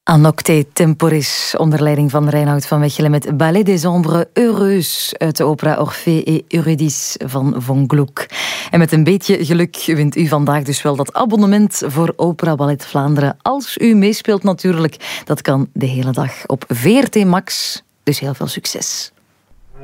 Nocte Temporis, onder leiding van Reinoud van Mechelen met Ballet des Ombres Heureus uit de opera Orphée et Eurydice van Von Gluck. En met een beetje geluk wint u vandaag dus wel dat abonnement voor Opera Ballet Vlaanderen. Als u meespeelt natuurlijk, dat kan de hele dag op VRT Max. Dus heel veel succes.